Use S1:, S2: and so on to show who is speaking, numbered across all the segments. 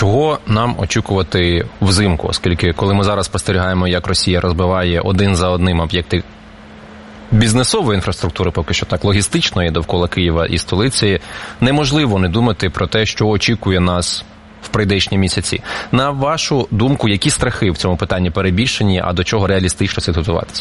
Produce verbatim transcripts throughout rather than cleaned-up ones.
S1: Чого нам очікувати взимку? Оскільки, коли ми зараз спостерігаємо, як Росія розбиває один за одним об'єкти бізнесової інфраструктури, поки що так, логістичної, довкола Києва і столиці, неможливо не думати про те, що очікує нас в прийдешні місяці. На вашу думку, які страхи в цьому питанні перебільшені, а до чого реалістично слід готуватися?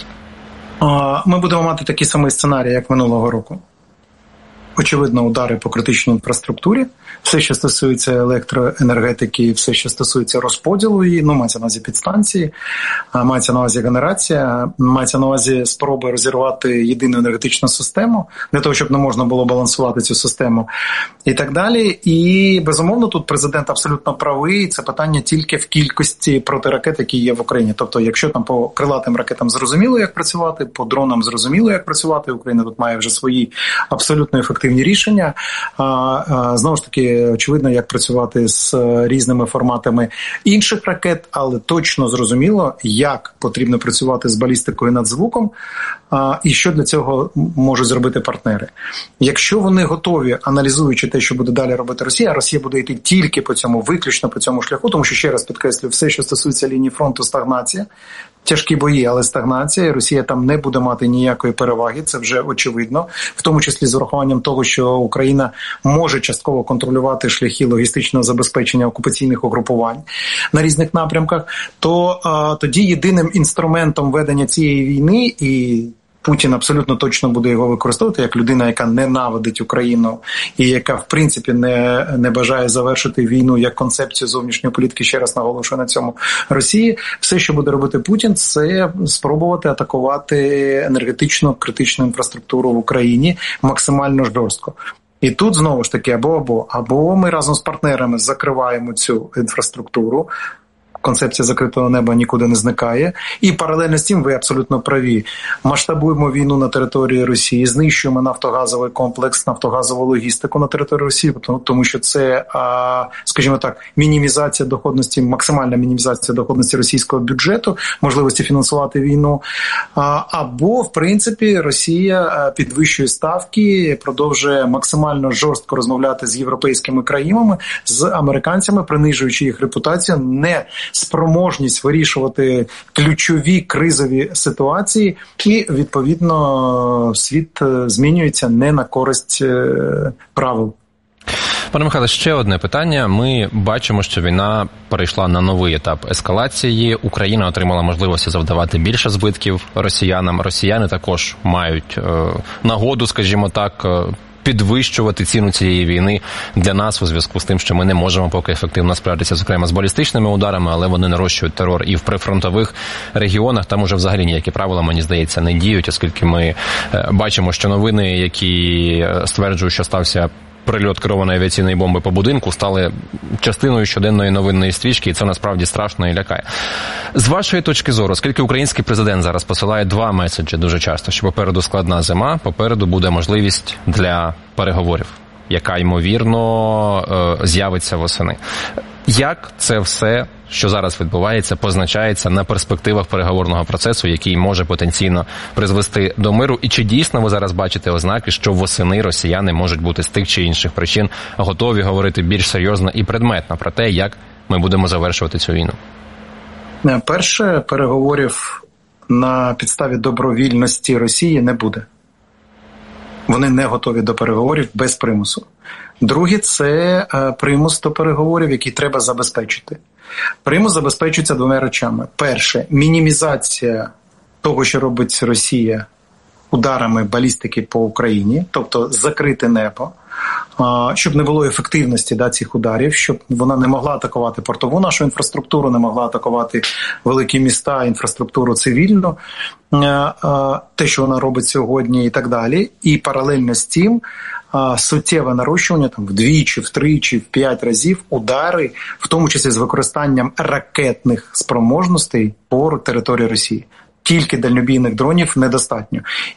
S2: Ми будемо мати такі самі сценарії, як минулого року. Очевидно, удари по критичній інфраструктурі, все, що стосується електроенергетики, все, що стосується розподілу її, ну, мається на увазі підстанції, мається на увазі генерація, мається на увазі спроби розірвати єдину енергетичну систему, для того, щоб не можна було балансувати цю систему і так далі. І, безумовно, тут президент абсолютно правий, це питання тільки в кількості протиракет, які є в Україні. Тобто, якщо там по крилатим ракетам зрозуміло, як працювати, по дронам зрозуміло, як працювати, Україна тут має вже свої абсолютно ефективні рішення. Знову ж таки, очевидно, як працювати з різними форматами інших ракет, але точно зрозуміло, як потрібно працювати з балістикою над звуком і що для цього можуть зробити партнери. Якщо вони готові, аналізуючи те, що буде далі робити Росія, а Росія буде йти тільки по цьому, виключно по цьому шляху, тому що, ще раз підкреслю, все, що стосується лінії фронту, стагнація, тяжкі бої, але стагнація, Росія там не буде мати ніякої переваги, це вже очевидно, в тому числі з урахуванням того, що Україна може частково контролювати шляхи логістичного забезпечення окупаційних угрупувань на різних напрямках, то а, тоді єдиним інструментом ведення цієї війни, і Путін абсолютно точно буде його використовувати як людина, яка ненавидить Україну і яка, в принципі, не, не бажає завершити війну як концепцію зовнішньої політики, ще раз наголошую на цьому, Росії. Все, що буде робити Путін, це спробувати атакувати енергетичну критичну інфраструктуру в Україні максимально жорстко. І тут, знову ж таки, або-або, або ми разом з партнерами закриваємо цю інфраструктуру, концепція закритого неба нікуди не зникає. І паралельно з цим, ви абсолютно праві, масштабуємо війну на території Росії, знищуємо нафтогазовий комплекс, нафтогазову логістику на території Росії, тому що це, скажімо так, мінімізація доходності, максимальна мінімізація доходності російського бюджету, можливості фінансувати війну. Або, в принципі, Росія підвищує ставки, продовжує максимально жорстко розмовляти з європейськими країнами, з американцями, принижуючи їх репутацію, не спроможність вирішувати ключові кризові ситуації, і, відповідно, світ змінюється не на користь правил.
S1: Пане Михайле, ще одне питання. Ми бачимо, що війна перейшла на новий етап ескалації. Україна отримала можливості завдавати більше збитків росіянам. Росіяни також мають е, нагоду, скажімо так, е, підвищувати ціну цієї війни для нас у зв'язку з тим, що ми не можемо поки ефективно справитися, зокрема, з балістичними ударами, але вони нарощують терор і в прифронтових регіонах. Там уже взагалі ніякі правила, мені здається, не діють, оскільки ми бачимо, що новини, які стверджують, що стався прильот керованої авіаційної бомби по будинку, стали частиною щоденної новинної стрічки, і це насправді страшно і лякає. З вашої точки зору, оскільки український президент зараз посилає два меседжі дуже часто, що попереду складна зима, попереду буде можливість для переговорів, яка, ймовірно, з'явиться восени. Як це все, що зараз відбувається, позначається на перспективах переговорного процесу, який може потенційно призвести до миру? І чи дійсно ви зараз бачите ознаки, що восени росіяни можуть бути з тих чи інших причин готові говорити більш серйозно і предметно про те, як ми будемо завершувати цю війну?
S2: Перше, переговорів на підставі добровільності Росії не буде. Вони не готові до переговорів без примусу. Друге – це примус до переговорів, який треба забезпечити. Примус забезпечується двома речами. Перше – мінімізація того, що робить Росія ударами балістики по Україні, тобто закрити небо, щоб не було ефективності да, цих ударів, щоб вона не могла атакувати портову нашу інфраструктуру, не могла атакувати великі міста, інфраструктуру цивільну, те, що вона робить сьогодні і так далі. І паралельно з тим суттєве нарощування там вдвічі, втричі, в п'ять разів удари, в тому числі з використанням ракетних спроможностей по території Росії. Тільки дальнобійних дронів недостатньо.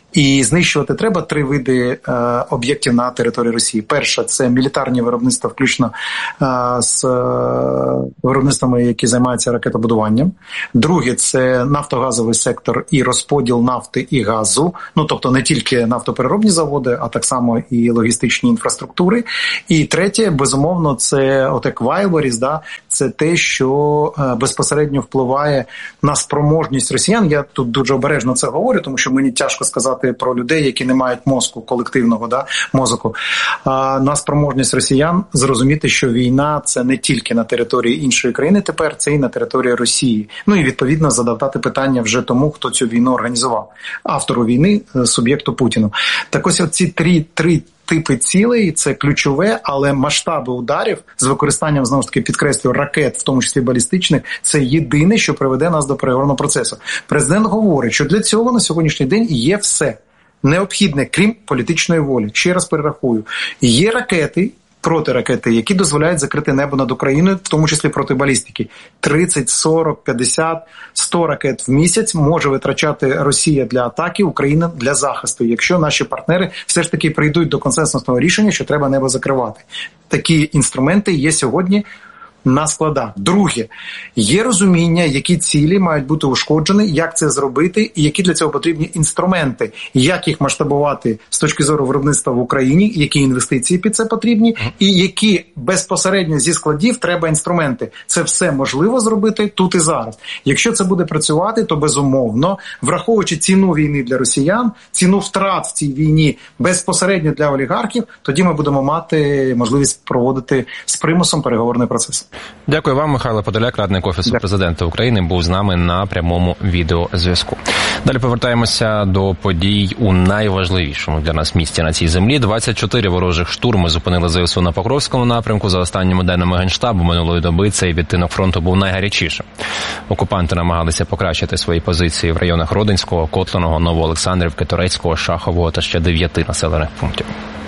S2: І знищувати треба три види е, об'єктів на території Росії. Перше – це мілітарні виробництва, включно е, з е, виробництвами, які займаються ракетобудуванням. Друге – це нафтогазовий сектор і розподіл нафти і газу. Ну, тобто не тільки нафтопереробні заводи, а так само і логістичні інфраструктури. І третє, безумовно, це от як Wildberries, да, це те, що е, безпосередньо впливає на спроможність росіян. Я тут дуже обережно це говорю, тому що мені тяжко сказати про людей, які не мають мозку, колективного да, мозку. А, на спроможність росіян зрозуміти, що війна – це не тільки на території іншої країни тепер, це і на території Росії. Ну і, відповідно, задавати питання вже тому, хто цю війну організував. Автору війни, суб'єкту Путіну. Так ось ці три, три типи цілей – це ключове, але масштаби ударів з використанням, знову ж таки, підкреслюю, ракет, в тому числі балістичних, це єдине, що приведе нас до переговорного процесу. Президент говорить, що для цього на сьогоднішній день є все необхідне, крім політичної волі. Ще раз перерахую. Є ракети, протиракети, які дозволяють закрити небо над Україною, в тому числі проти балістики. тридцять, сорок, п'ятдесят, сто ракет в місяць може витрачати Росія для атаки, Україна для захисту, якщо наші партнери все ж таки прийдуть до консенсусного рішення, що треба небо закривати. Такі інструменти є сьогодні на складах. Друге, є розуміння, які цілі мають бути ушкоджені, як це зробити і які для цього потрібні інструменти, як їх масштабувати з точки зору виробництва в Україні, які інвестиції під це потрібні і які безпосередньо зі складів треба інструменти. Це все можливо зробити тут і зараз. Якщо це буде працювати, то безумовно, враховуючи ціну війни для росіян, ціну втрат в цій війні безпосередньо для олігархів, тоді ми будемо мати можливість проводити з примусом переговорний процес.
S1: Дякую вам, Михайло Подоляк, радник Офісу Дякую. Президента України, був з нами на прямому відеозв'язку. Далі повертаємося до подій у найважливішому для нас місті на цій землі. двадцять чотири ворожих штурми зупинили ЗСУ на Покровському напрямку. За останніми даними Генштабу минулої доби цей відтинок фронту був найгарячішим. Окупанти намагалися покращити свої позиції в районах Родинського, Котланого, Новоолександрівки, Торецького, Шахового та ще дев'яти населених пунктів.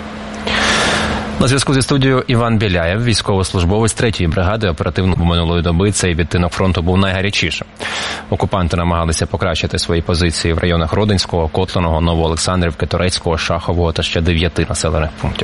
S1: На зв'язку зі студією Іван Біляєв, військовослужбовець третьої бригади оперативного минулої доби. Цей відтинок фронту був найгарячішим. Окупанти намагалися покращити свої позиції в районах Родинського, Котланого, Новоолександрівки, Торецького, Шахового та ще дев'яти населених пунктів.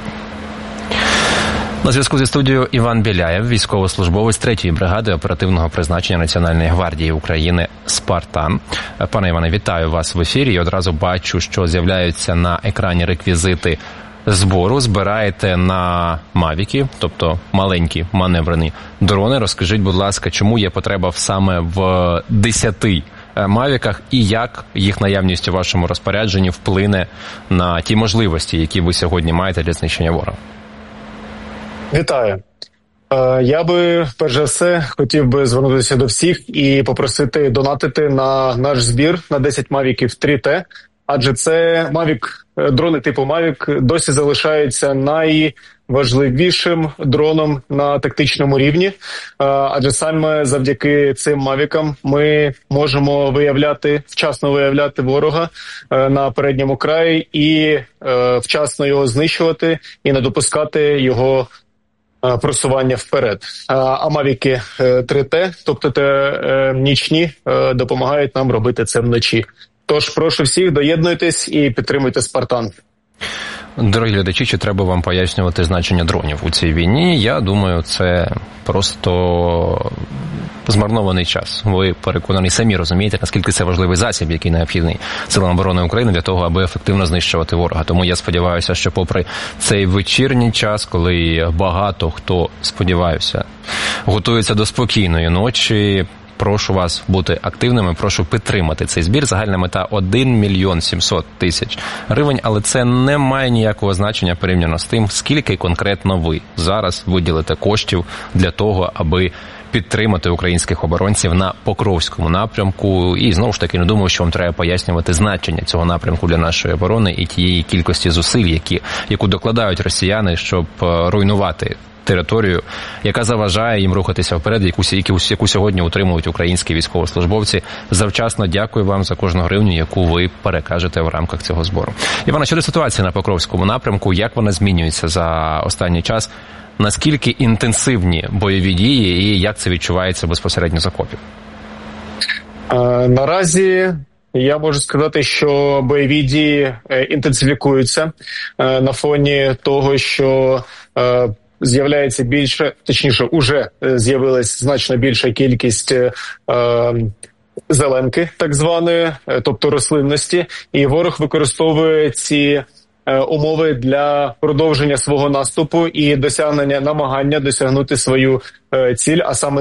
S1: На зв'язку зі студією Іван Біляєв, військовослужбовець третьої бригади оперативного призначення Національної гвардії України «Спартан». Пане Іване, вітаю вас в ефірі. І одразу бачу, що з'являються на екрані реквізити збору. Збираєте на мавіки, тобто маленькі маневрені дрони. Розкажіть, будь ласка, чому є потреба саме в десяти мавіках і як їх наявність у вашому розпорядженні вплине на ті можливості, які ви сьогодні маєте для знищення ворога?
S3: Вітаю. Я би, перш за все, хотів би звернутися до всіх і попросити донатити на наш збір на десять мавіків три Т, адже це мавік, дрони типу мавік досі залишаються найважливішим дроном на тактичному рівні, адже саме завдяки цим мавікам ми можемо виявляти, вчасно виявляти ворога на передньому краї і вчасно його знищувати і не допускати його просування вперед. А мавіки три Т, тобто те, нічні, допомагають нам робити це вночі. Тож прошу всіх, доєднуйтесь і підтримуйте «Спартан».
S1: Дорогі глядачі, чи треба вам пояснювати значення дронів у цій війні? Я думаю, це просто змарнований час. Ви переконані самі розумієте, наскільки це важливий засіб, який необхідний силам оборони України для того, аби ефективно знищувати ворога. Тому я сподіваюся, що попри цей вечірній час, коли багато хто, сподіваюся, готується до спокійної ночі, прошу вас бути активними, прошу підтримати цей збір. Загальна мета один мільйон сімсот тисяч гривень, але це не має ніякого значення порівняно з тим, скільки конкретно ви зараз виділите коштів для того, аби підтримати українських оборонців на Покровському напрямку. І знову ж таки, не думаю, що вам треба пояснювати значення цього напрямку для нашої оборони і тієї кількості зусиль, які, яку докладають росіяни, щоб руйнувати територію, яка заважає їм рухатися вперед, яку, яку, яку сьогодні утримують українські військовослужбовці. Завчасно дякую вам за кожну гривню, яку ви перекажете в рамках цього збору. Івана, щодо ситуації на Покровському напрямку, як вона змінюється за останній час? Наскільки інтенсивні бойові дії і як це відчувається безпосередньо з окопів?
S3: Наразі Я можу сказати, що бойові дії інтенсифікуються на фоні того, що з'являється більше, точніше, уже з'явилась значно більша кількість зеленки, так званої, тобто рослинності, і ворог використовує ці умови для продовження свого наступу і досягнення намагання досягнути свою ціль, а саме